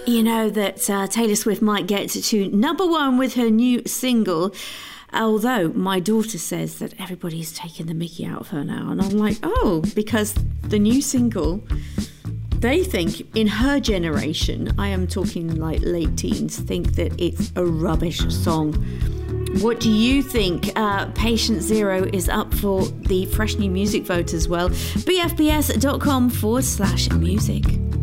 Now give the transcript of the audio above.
you know that Taylor Swift might get to number one with her new single, although my daughter says that everybody's taking the mickey out of her now. And I'm like, oh, because the new single, they think in her generation, I am talking like late teens, think that it's a rubbish song. What do you think? Patient Zero is up for the Fresh New Music vote as well. bfbs.com/music.